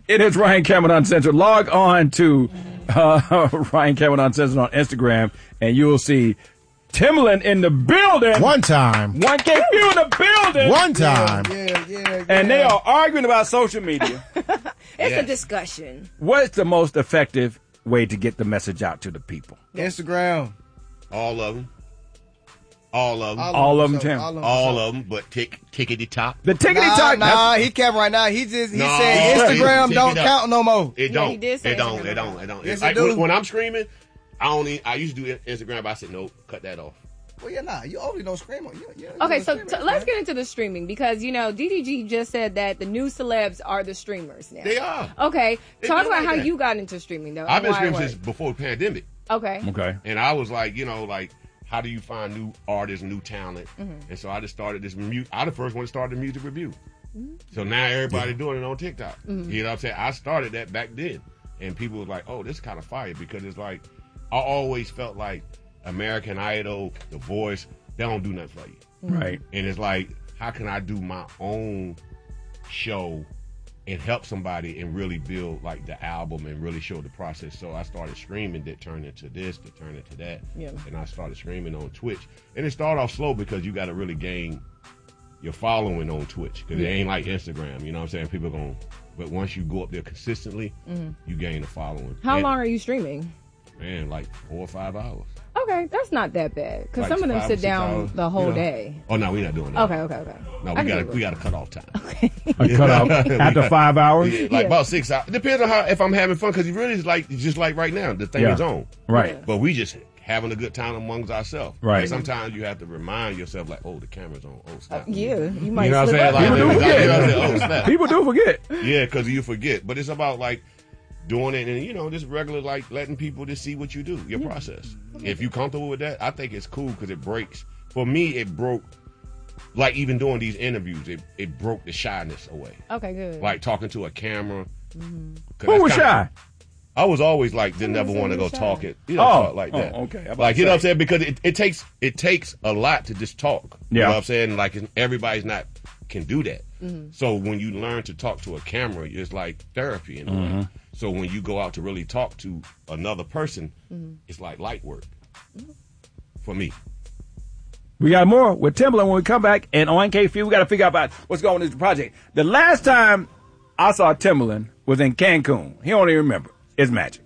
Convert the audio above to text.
It is Ryan Cameron Uncensored. Log on to Ryan Cameron Uncensored on Instagram, and you will see Timbaland in the building. One time. 1K Phew in the building. One time. Yeah. And they are arguing about social media. It's a discussion. What's the most effective way to get the message out to the people? Instagram. All of them. All of them. All of them, Tim. All of them, but tickety top. The tickety top. Nah, he kept right now. He said Instagram don't count no more. It Yeah, don't. he did say It don't. Instagram. It don't. It don't. Yes, Like, it do. when I'm screaming, I used to do Instagram, but I said no, cut that off. Well, you only don't scream on. Okay, so let's get into the streaming because, DDG just said that the new celebs are the streamers now. They are. Okay, They talk do about like how that. you got into streaming, though. I've been and why it streaming since worked. before the pandemic. Okay. Okay. And I was like, how do you find new artists, new talent? And so I just started this I the first one to start the music review. So now everybody doing it on TikTok. You know what I'm saying? I started that back then. And people was like, oh, this is kind of fire because it's like, I always felt like American Idol, The Voice, they don't do nothing for you. Right. And it's like, how can I do my own show and help somebody and really build like the album and really show the process? So I started streaming that turned into this, that turned into that. Yeah. And I started streaming on Twitch. And it started off slow because you got to really gain your following on Twitch because it ain't like Instagram. You know what I'm saying? But once you go up there consistently, you gain a following. How long are you streaming? Man, like 4 or 5 hours. Okay, that's not that bad because Like some of them 5 or sit 6 down hours, the whole day. Oh no, we're not doing that. Okay. No, I we got to cut off time. A cutout after 5 hours? Yeah, like about 6 hours. Depends on if I'm having fun because it really is like just like right now, the thing is on. Right. But we just having a good time amongst ourselves. Right. Like sometimes you have to remind yourself like, oh, the camera's on. Oh, snap. Yeah, you might You know what I'm slip saying? up. People do forget. You know what I'm saying? Oh, snap. People do forget. Yeah, because you forget. But it's about like doing it and, just regular, like letting people just see what you do, your process. If you're comfortable with that, I think it's cool because it breaks. For me, it broke, like even doing these interviews, it broke the shyness away. Okay, good. Like talking to a camera. Who was shy? I was always like, didn't ever was want to go shy? talk it. Oh, like that. okay. I'm about Like, to you know what I'm say. saying? Because it takes a lot to just talk. You Yeah. know what I'm saying? Like, everybody's not can do that. So when you learn to talk to a camera, it's like therapy in a way. So when you go out to really talk to another person, it's like light work. For me. We got more with Timbaland when we come back. And on KFU, we got to figure out about what's going on in this project. The last time I saw Timbaland was in Cancun. He don't even remember. It's magic.